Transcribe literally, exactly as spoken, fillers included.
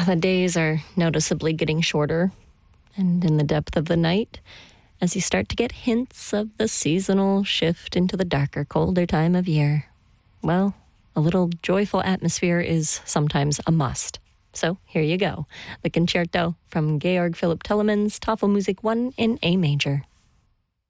The days are noticeably getting shorter, and in the depth of the night, as you start to get hints of the seasonal shift into the darker, colder time of year, well, a little joyful atmosphere is sometimes a must. So here you go, the concerto from Georg Philipp Telemann's Tafelmusik one in A major.